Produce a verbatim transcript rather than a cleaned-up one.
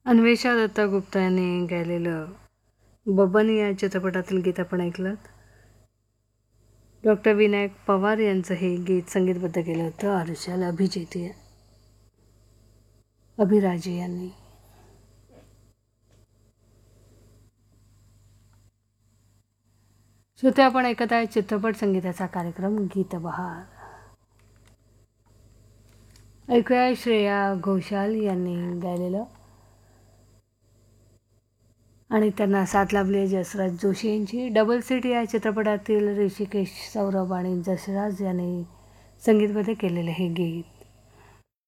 अन्वेषा दत्ता गुप्ता यांनी गायलेलं बबन या चित्रपटातील गीत आपण ऐकलं. डॉक्टर विनायक पवार यांचं हे गीत संगीतबद्ध केलं होतं आरुष्याला अभिजित अभिराजे यांनी. श्रोते, आपण ऐकत आहे चित्रपट संगीताचा कार्यक्रम गीतबहार. ऐकूया श्रेया घोषाल यांनी गायलेलं आणि त्यांना साथ लाभली आहे जसराज जोशी यांची. डबल सीट या चित्रपटातील ऋषिकेश सौरभ आणि जसराज यांनी संगीतबद्ध केलेलं हे गीत.